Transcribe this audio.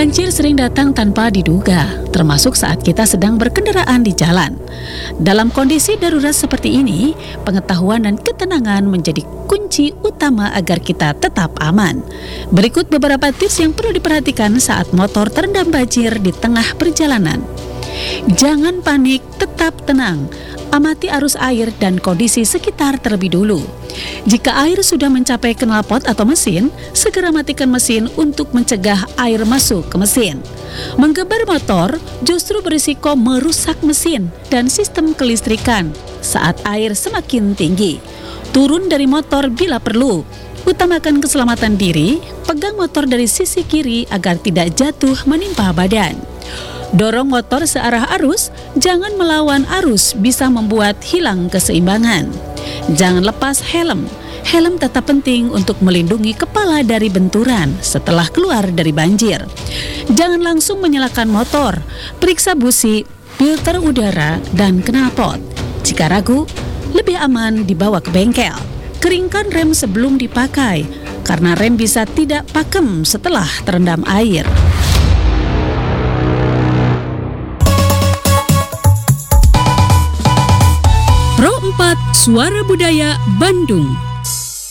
Banjir sering datang tanpa diduga, termasuk saat kita sedang berkendaraan di jalan. Dalam kondisi darurat seperti ini, pengetahuan dan ketenangan menjadi kunci utama agar kita tetap aman. Berikut beberapa tips yang perlu diperhatikan saat motor terendam banjir di tengah perjalanan. Jangan panik, tetap tenang. Amati arus air dan kondisi sekitar terlebih dulu. Jika air sudah mencapai knalpot atau mesin, segera matikan mesin untuk mencegah air masuk ke mesin. Menggeber motor justru berisiko merusak mesin dan sistem kelistrikan saat air semakin tinggi. Turun dari motor bila perlu. Utamakan keselamatan diri, pegang motor dari sisi kiri agar tidak jatuh menimpa badan. Dorong motor searah arus, jangan melawan arus bisa membuat hilang keseimbangan. Jangan lepas helm. Helm tetap penting untuk melindungi kepala dari benturan setelah keluar dari banjir. Jangan langsung menyalakan motor. Periksa busi, filter udara, dan knalpot. Jika ragu, lebih aman dibawa ke bengkel. Keringkan rem sebelum dipakai, karena rem bisa tidak pakem setelah terendam air. Pro 4 Suara Budaya Bandung.